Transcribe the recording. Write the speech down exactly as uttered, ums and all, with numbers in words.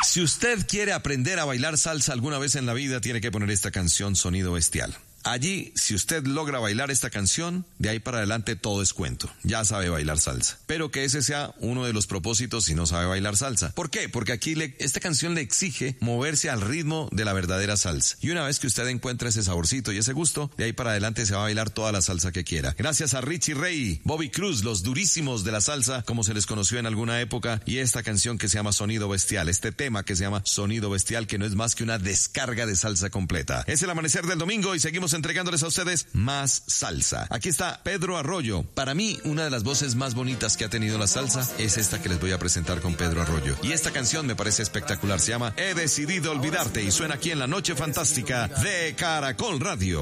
Si usted quiere aprender a bailar salsa alguna vez en la vida, tiene que poner esta canción Sonido Bestial. Allí, si usted logra bailar esta canción, de ahí para adelante todo es cuento. Ya sabe bailar salsa. Pero que ese sea uno de los propósitos si no sabe bailar salsa. ¿Por qué? Porque aquí le, esta canción le exige moverse al ritmo de la verdadera salsa. Y una vez que usted encuentra ese saborcito y ese gusto, de ahí para adelante se va a bailar toda la salsa que quiera. Gracias a Richie Ray, Bobby Cruz, los durísimos de la salsa, como se les conoció en alguna época, y esta canción que se llama Sonido Bestial, este tema que se llama Sonido Bestial, que no es más que una descarga de salsa completa. Es el amanecer del domingo y seguimos entregándoles a ustedes más salsa. Aquí está Pedro Arroyo. Para mí, una de las voces más bonitas que ha tenido la salsa es esta que les voy a presentar con Pedro Arroyo. Y esta canción me parece espectacular. Se llama He decidido olvidarte y suena aquí en la Noche Fantástica de Caracol Radio.